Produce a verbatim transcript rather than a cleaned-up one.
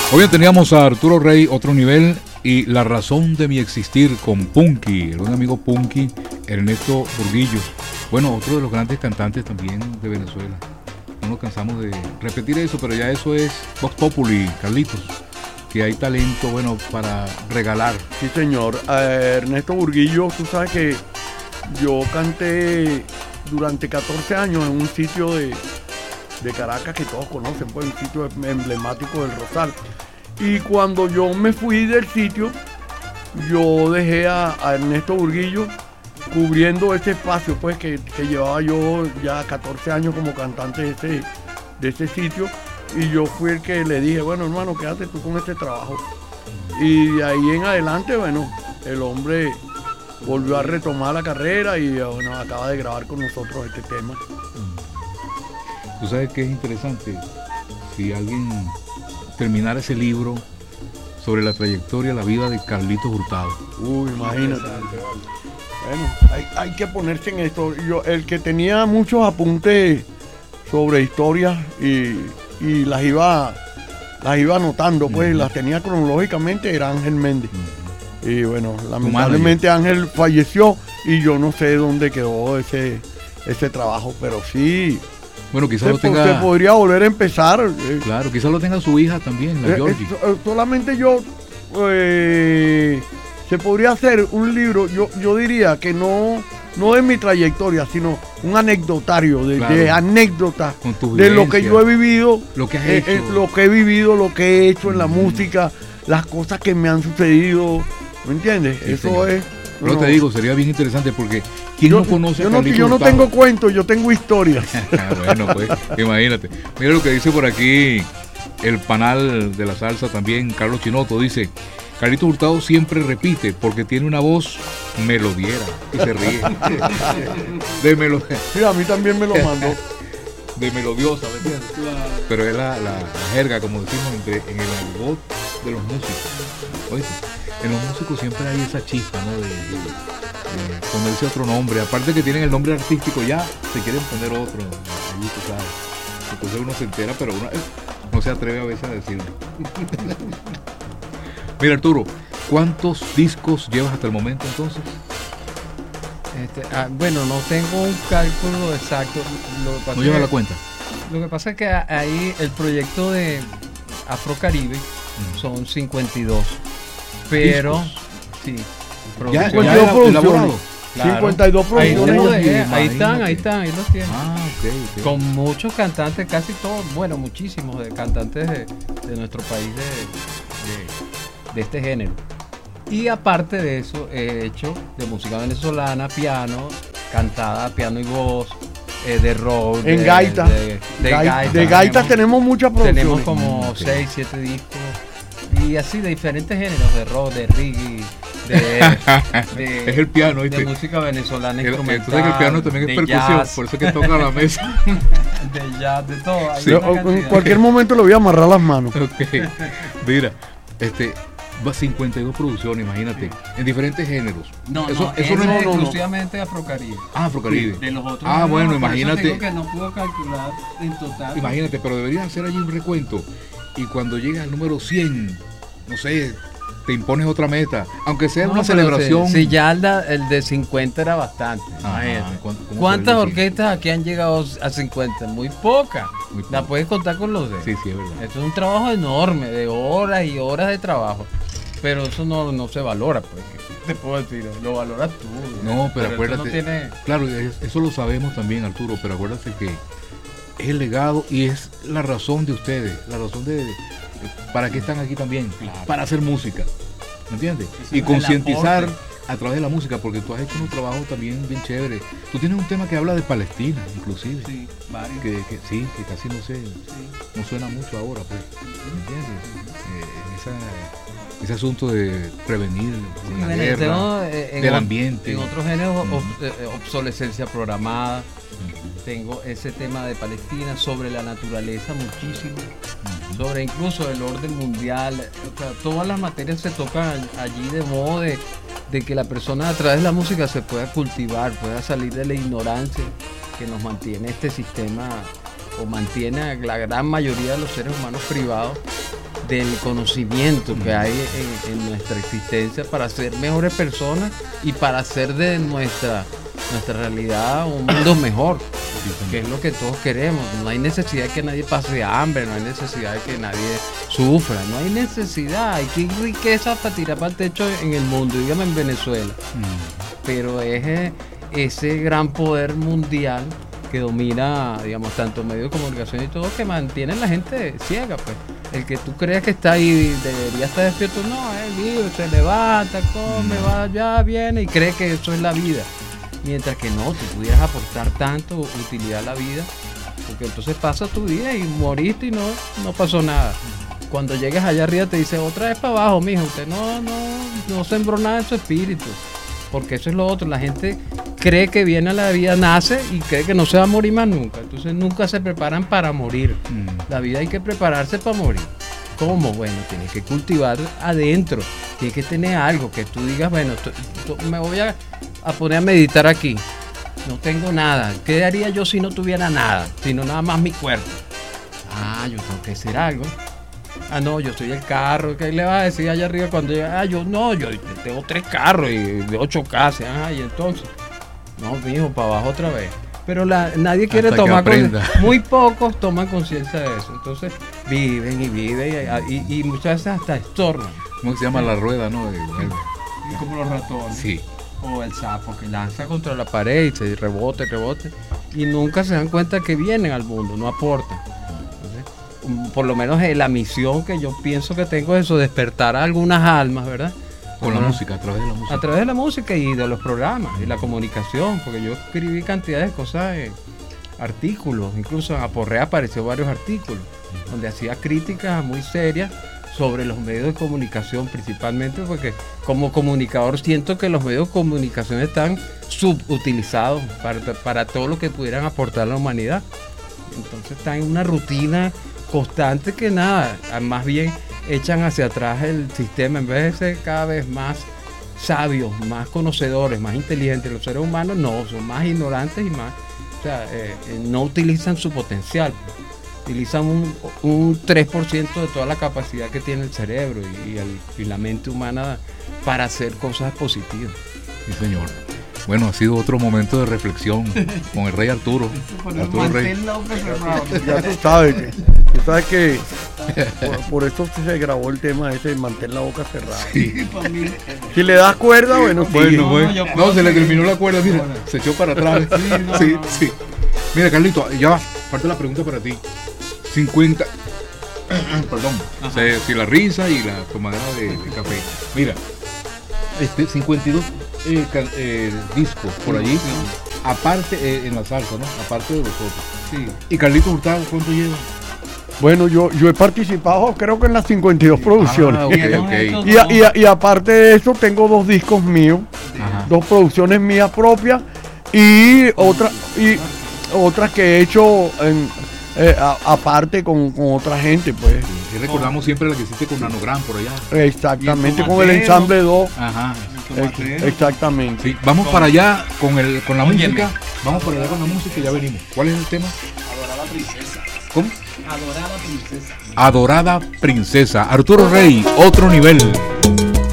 Hoy teníamos a Arturo Rey, Otro Nivel, y La Razón de Mi Existir con Punky, el buen amigo Punky, Ernesto Burguillo. Bueno, otro de los grandes cantantes también de Venezuela. No nos cansamos de repetir eso, pero ya eso es Vox Populi, Carlitos, que hay talento, bueno, para regalar. Sí, señor. Eh, Ernesto Burguillo, tú sabes que yo canté durante catorce años en un sitio de, de Caracas que todos conocen, pues un sitio emblemático del Rosal. Y cuando yo me fui del sitio, yo dejé a, a Ernesto Burguillo cubriendo ese espacio, pues que, que llevaba yo ya catorce años como cantante de ese, de ese sitio. Y yo fui el que le dije, bueno, hermano, quédate tú con este trabajo. Y de ahí en adelante, bueno, el hombre volvió a retomar la carrera y bueno, acaba de grabar con nosotros este tema. Tú sabes que es interesante, si alguien terminara ese libro sobre la trayectoria, la vida de Carlitos Hurtado. Uy, imagínate. Bueno, hay, hay que ponerse en esto. Yo, el que tenía muchos apuntes sobre historias y, y las iba las iba anotando, pues, uh-huh. las tenía cronológicamente, era Ángel Méndez. Uh-huh. Y bueno, lamentablemente Ángel falleció y yo no sé dónde quedó ese, ese trabajo, pero sí. Bueno, quizás se, lo tenga. Se podría volver a empezar. Claro, quizás lo tenga su hija también, la eh, Georgie. Eh, solamente yo. Eh, se podría hacer un libro, yo, yo diría que no, no de mi trayectoria, sino un anecdotario, de, claro. de anécdotas de lo que yo he vivido, lo que has eh, hecho. Eh, lo que he vivido, lo que he hecho en la mm. música, las cosas que me han sucedido, ¿me entiendes? Sí, Eso señor. es. Pero no, te digo, sería bien interesante porque ¿quién yo, no conoce yo a no, Carlitos Yo no Hurtado? tengo cuentos, yo tengo historias. Bueno, pues, imagínate. Mira lo que dice por aquí el panal de la salsa también, Carlos Chinoto, dice: Carlitos Hurtado siempre repite porque tiene una voz melodiera y se ríe. De melodía. Sí, a mí también me lo mandó. De melodiosa, ¿me entiendes? Claro. Pero es la, la, la jerga, como decimos, entre, en el argot de los músicos. ¿Oíste? En los músicos siempre hay esa chispa, ¿no? De, de, de ponerse otro nombre. Aparte que tienen el nombre artístico, ya se quieren poner otro. Ahí tú sabes. Entonces uno se entera, pero uno eh, no se atreve a veces a decirlo. Mira, Arturo, ¿cuántos discos llevas hasta el momento entonces? Este, ah, bueno, no tengo un cálculo exacto. Lo que pasa ¿No lleva que, la cuenta? Lo que pasa es que ahí el proyecto de Afrocaribe mm. son cincuenta y dos. Pero, ¿discos? Sí. ¿Ya, ya era elaborado? Claro. cincuenta y dos producciones. Ahí, de, ahí están, ahí están, ahí los tienen. Ah, okay, okay. Con muchos cantantes, casi todos, bueno, muchísimos de cantantes de, de nuestro país de, de, de este género. Y aparte de eso, he hecho de música venezolana, piano, cantada, piano y voz, eh, de rock. En de, gaita. De, de, de gaita, gaita. de gaita tenemos muchas producciones. Tenemos como seis, siete discos. Y así de diferentes géneros, de rock, de reggae, de, de, es el piano, ¿viste? De música venezolana instrumental. Entonces el piano también es percusión, jazz. Por eso es que toca la mesa. De jazz, de todo. Sí. Yo, en cualquier momento le voy a amarrar las manos. Okay. Mira, este, cincuenta y dos producciones, imagínate, en diferentes géneros. No, eso, no, eso no es exclusivamente no. Afrocaribe. Ah, Afrocaribe. Sí, de los otros. Ah, no, bueno, no, imagínate. Digo que no puedo calcular en total. Imagínate, pero deberías hacer allí un recuento. Y cuando llegues al número cien, no sé, te impones otra meta, aunque sea no, una celebración. Si, si ya el de, el de cincuenta era bastante. Ajá, ¿cuántas orquestas aquí han llegado a cincuenta? Muy pocas. Muy poca. La puedes contar con los dedos. Sí, sí, es verdad. Esto es un trabajo enorme, de horas y horas de trabajo. Pero eso no, no se valora, pues. Te puedo decir, lo valoras tú. No, pero, pero acuérdate. No tiene... Claro, eso lo sabemos también, Arturo, pero acuérdate que es el legado y es la razón de ustedes, la razón de, de para qué están aquí también, claro. Para hacer música, ¿me entiendes? Eso y concientizar a través de la música, porque tú has hecho un trabajo también bien chévere. Tú tienes un tema que habla de Palestina, inclusive. Sí, varios. Que, que, sí, que casi no sé, sí. no suena mucho ahora, pues, ¿me entiendes? Eh, esa, ese asunto de prevenir sí, la bueno, guerra, tengo, eh, del en ambiente. En otros géneros, uh-huh. ob, eh, obsolescencia programada. Uh-huh. Tengo ese tema de Palestina, sobre la naturaleza muchísimo, uh-huh. sobre incluso el orden mundial. O sea, todas las materias se tocan allí de modo de, de que la persona a través de la música se pueda cultivar, pueda salir de la ignorancia que nos mantiene este sistema o mantiene a la gran mayoría de los seres humanos privados del conocimiento que hay en, en nuestra existencia para ser mejores personas y para hacer de nuestra, nuestra realidad un mundo mejor, que es lo que todos queremos. No hay necesidad de que nadie pase hambre, no hay necesidad de que nadie sufra, no hay necesidad. Hay que riqueza para tirar para el techo en el mundo, dígame en Venezuela. Mm. Pero es eh, ese gran poder mundial que domina, digamos, tanto medios de comunicación y todo, que mantiene a la gente ciega, pues. El que tú creas que está ahí debería estar despierto, no, él vive, se levanta, come, va allá, viene y cree que eso es la vida. Mientras que no, tú pudieras aportar tanto utilidad a la vida, porque entonces pasa tu vida y moriste y no, no pasó nada. Cuando llegues allá arriba te dice otra vez para abajo, mijo, usted no, no, no sembró nada en su espíritu. Porque eso es lo otro, la gente cree que viene a la vida, nace y cree que no se va a morir más nunca. Entonces nunca se preparan para morir. Mm. La vida hay que prepararse para morir. ¿Cómo? Bueno, tienes que cultivar adentro. Tienes que tener algo que tú digas, bueno, t- t- me voy a, a poner a meditar aquí. No tengo nada. ¿Qué haría yo si no tuviera nada? Sino nada más mi cuerpo. Ah, yo tengo que hacer algo. Ah, no, yo soy el carro. ¿Qué le va a decir allá arriba cuando llega? Ah, yo no, yo tengo tres carros y de ocho casas. Ah, y entonces, no, mijo, para abajo otra vez. Pero la, nadie quiere Hasta tomar conciencia. Muy pocos toman conciencia de eso. Entonces, viven y viven y, y, y muchas veces hasta estornan. ¿Cómo se llama la rueda, no? De, y como los ratones. Sí. O el sapo que lanza contra la pared y se rebota y rebota. Y nunca se dan cuenta que vienen al mundo, no aportan. Por lo menos eh, la misión que yo pienso que tengo es eso, despertar a algunas almas, ¿verdad? Con la música, a través de la música. A través de la música y de los programas y la comunicación, porque yo escribí cantidad de cosas, eh, artículos, incluso en Aporrea apareció varios artículos, uh-huh. donde hacía críticas muy serias sobre los medios de comunicación, principalmente porque como comunicador siento que los medios de comunicación están subutilizados para, para todo lo que pudieran aportar a la humanidad. Entonces están en una rutina constante que nada, más bien echan hacia atrás el sistema en vez de ser cada vez más sabios, más conocedores, más inteligentes. Los seres humanos no, son más ignorantes y más, o sea, eh, eh, no utilizan su potencial, utilizan un, un tres por ciento de toda la capacidad que tiene el cerebro y, y, el, y la mente humana para hacer cosas positivas. Sí, señor. Bueno, ha sido otro momento de reflexión con el rey Arturo. Arturo Rey. Ya tú sabes que, tú sabes que por, por eso se grabó el tema ese de mantener la boca cerrada. Sí. Si le das cuerda, bueno, bueno, sigue. bueno. No, no, se le terminó la cuerda, mira, se echó para atrás. Sí, no, sí, no. sí. Mira, Carlito, ya va, parte la pregunta para ti. cincuenta, perdón, se, si la risa y la tomadera de, de café. Mira, este cincuenta y dos eh, eh, discos por allí, sí. aparte eh, en la salsa, ¿no? Aparte de vosotros. Sí. ¿Y Carlito Hurtado cuánto lleva? Bueno, yo, yo he participado creo que en las cincuenta y dos producciones. Ah, okay, okay. Y, a, y, a, y aparte de eso tengo dos discos míos, Ajá. dos producciones mías propias y otras y otras que he hecho en, eh, a, aparte con, con otra gente, pues. Sí, recordamos siempre la que hiciste con Nanogran por allá. Exactamente, el con el ensamble dos. Ajá. Ex, exactamente. Sí, vamos para allá con el con la Óyeme. música. Vamos para allá con la música y ya venimos. ¿Cuál es el tema? Adorada Princesa. ¿Cómo? Adorada Princesa. Adorada Princesa. Arturo Rey, otro nivel.